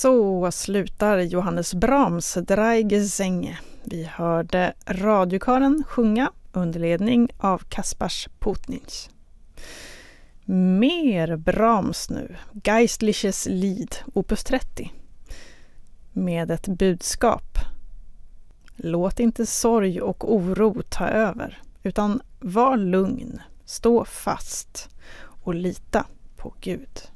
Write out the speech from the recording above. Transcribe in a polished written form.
Så slutar Johannes Brahms Drei Gesänge. Vi hörde radiokören sjunga under ledning av Kaspars Putnich. Mer Brahms nu, Geistliches Lied, opus 30. Med ett budskap. Låt inte sorg och oro ta över, utan var lugn, stå fast och lita på Gud.